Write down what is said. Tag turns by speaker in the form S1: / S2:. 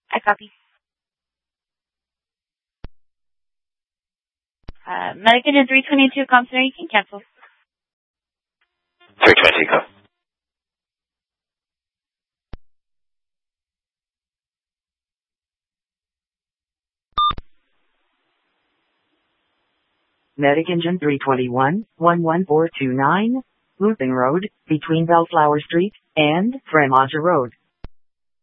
S1: I copy. Medican in 322, Compton, you can cancel.
S2: 320, go.
S3: Medic Engine 321, 11429, Looping Road, between Bellflower Street and Fremont Road.